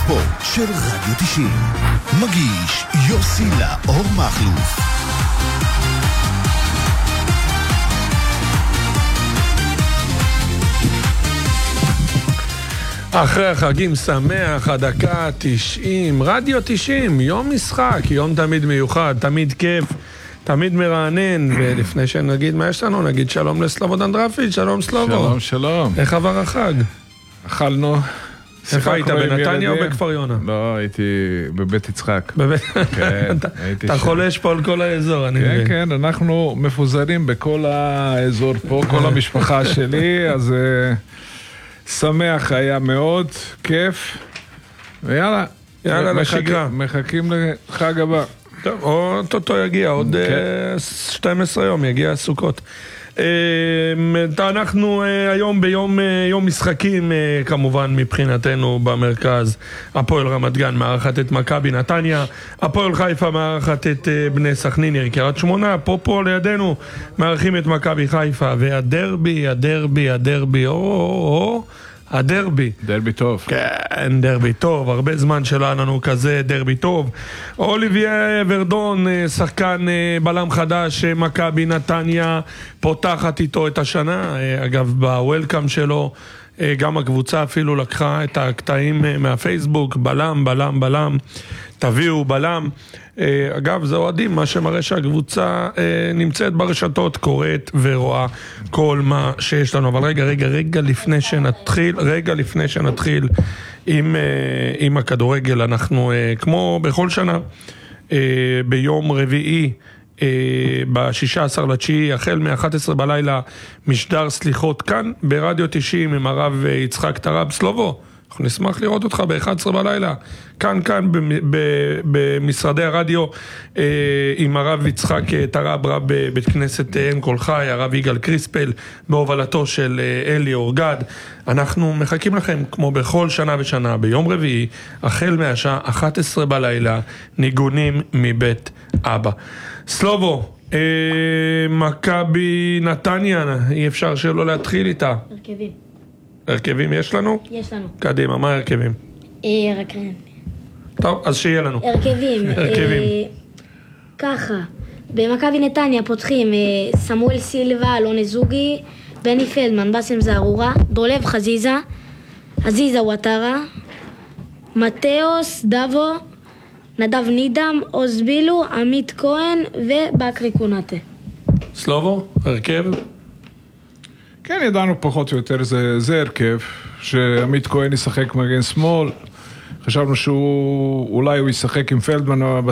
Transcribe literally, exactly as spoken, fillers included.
הספורט של רדיו תשעים. מגיש יוסי לאור מחלוף. אחרי החגים שמח, הדקה תשעים, רדיו תשעים, יום משחק, יום תמיד מיוחד, תמיד כיף, תמיד מרענן. ולפני שנגיד מה יש לנו, נגיד שלום לסלובודן דרפיץ'. שלום סלובו. שלום, שלום. איך עבר החג? אכלנו. איפה היית, בנתניה או בכפר יונה? לא, הייתי בבית יצחק. כן, אתה חולש פה על כל האזור, אני מבין. כן, כן, אנחנו מפוזרים בכל האזור פה, כל המשפחה שלי, אז שמח היה מאוד, כיף, ויאללה. יאללה, לשגרה. מחכים לחג הבא. טוב, אוטוטו יגיע, עוד שתים עשרה יום יגיע הסוכות. אנחנו היום ביום יום משחקים, כמובן מבחינתנו במרכז. הפועל רמת גן מארחת את מכבי נתניה, הפועל חיפה מארחת את בני סכנין קריית שמונה. פה פה לידינו מארחים את מכבי חיפה, והדרבי, הדרבי, הדרבי, או או הדרבי. דרבי טוב. כן, דרבי טוב. הרבה זמן שלא לנו כזה דרבי טוב. אוליביה ורדון, שחקן בלם חדש, מכבי נתניה פותחת איתו את השנה. אגב, בוולקאם שלו, גם הקבוצה אפילו לקחה את הקטעים מהפייסבוק, בלם, בלם, בלם, תביאו בלם. אגב, זה אוהדים, מה שמראה שהקבוצה נמצאת ברשתות, קוראת ורואה כל מה שיש לנו. אבל רגע, רגע, רגע לפני שנתחיל, רגע לפני שנתחיל עם, עם הכדורגל, אנחנו כמו בכל שנה, ביום רביעי, ב-שישה עשר לתשיעי, החל מ-אחת עשרה בלילה, משדר סליחות כאן ברדיו תשעים עם הרב יצחק טרב. סלובו, אנחנו נשמח לראות אותך ב-אחת עשרה בלילה, כאן כאן במשרדי הרדיו, עם הרב יצחק טרב, רב בית כנסת עין כל חי, הרב יגאל קריספל, בהובלתו של אלי אורגד. אנחנו מחכים לכם כמו בכל שנה ושנה, ביום רביעי, החל מהשעה אחת עשרה בלילה, ניגונים מבית אבא. סלובו, מכבי נתניה, אי אפשר שלא להתחיל איתה. הרכבים. הרכבים יש לנו? יש לנו. קדימה, מה הרכבים? הרכבים. טוב, אז שיהיה לנו. הרכבים. הרכבים. ככה, במכבי נתניה פותחים סמואל סילבה, אלון זוגי, בני פלדמן, בסם זערורה, דולב חזיזה, עזיזה וטרה, מתאוס, דבו, נדב נידם, עוז בילו, עמית כהן ובקרי קונטה. סלובו, הרכב? כן, ידענו פחות או יותר, זה, זה הרכב, שעמית כהן ישחק מגן שמאל, חשבנו שהוא, אולי הוא ישחק עם פלדמן